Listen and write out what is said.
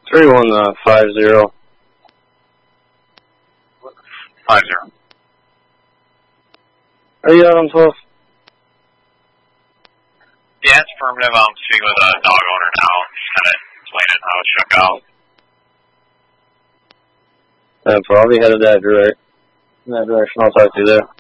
3150. 50. Are you out on 12? Yeah, it's affirmative. I'm speaking with a dog owner now. Just kind of explaining how it shook out. And I'll be headed that direction. I'll talk to you there.